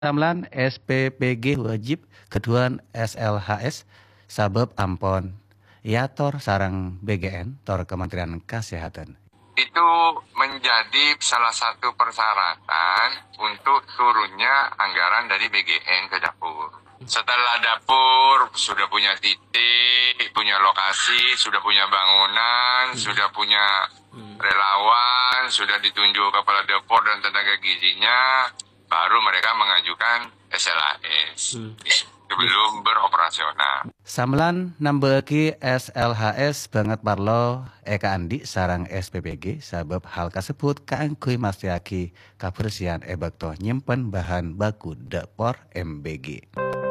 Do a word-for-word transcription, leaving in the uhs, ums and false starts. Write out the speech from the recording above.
Tamlan S P P G wajib keduan S L H S sabab ampon yator sarang B G N tor Kementerian Kesehatan. Itu menjadi salah satu persyaratan untuk turunnya anggaran dari B G N ke dapur. Setelah dapur sudah punya titik, punya lokasi, sudah punya bangunan, hmm. sudah punya relawan, sudah ditunjuk kepala dapur dan tenaga gizinya, baru mereka mengajukan S L H S hmm. sebelum beroperasional. Samlan nambeki S L H S banget parlo Eka Andi sarang S P P G sabab hal kasebut kaangkuy mastiaki kabersihan ebakto nyimpen bahan baku dapur M B G.